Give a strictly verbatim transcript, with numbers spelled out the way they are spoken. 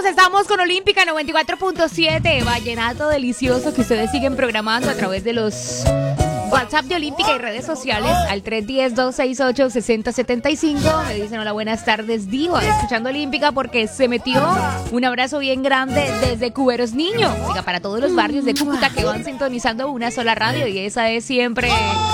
Seguimos, estamos con Olímpica noventa y cuatro punto siete, vallenato delicioso que ustedes siguen programando a través de los WhatsApp de Olímpica y redes sociales al tres uno cero, dos seis ocho, seis cero siete cinco. Me dicen hola, buenas tardes, Diva, escuchando Olímpica porque se metió un abrazo bien grande desde Cuberos Niño. Oiga, para todos los barrios de Cúcuta que van sintonizando una sola radio y esa es siempre